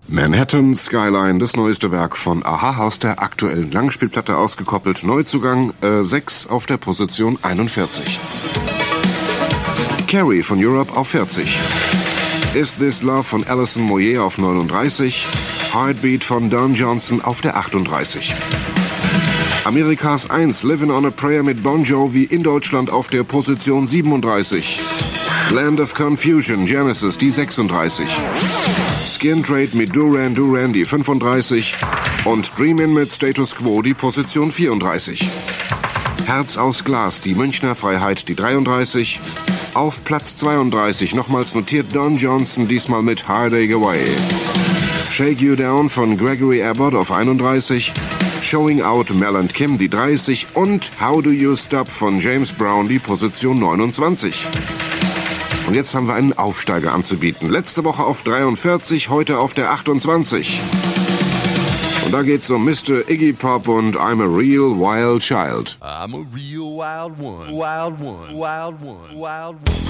Manhattan Skyline, das neueste Werk von a-ha aus der aktuellen Langspielplatte ausgekoppelt. Neuzugang 6 auf der Position 41. Carrie von Europe auf 40. Is This Love von Alison Moyet auf 39. Heartbeat von Don Johnson auf der 38. Amerikas 1, Livin' on a Prayer mit Bon Jovi in Deutschland auf der Position 37. Land of Confusion, Genesis, die 36. Skin Trade mit Duran Duran, die 35. Und Dreamin' mit Status Quo, die Position 34. Herz aus Glas, die Münchner Freiheit, die 33. Auf Platz 32 nochmals notiert Don Johnson, diesmal mit Heartache Away. Shake You Down von Gregory Abbott auf 31. Showing Out Mel and Kim, die 30. Und How Do You Stop von James Brown, die Position 29. Und jetzt haben wir einen Aufsteiger anzubieten. Letzte Woche auf 43, heute auf der 28. Und da geht's um Mr. Iggy Pop und I'm a Real Wild Child. I'm a real wild one, wild one, wild one, wild one.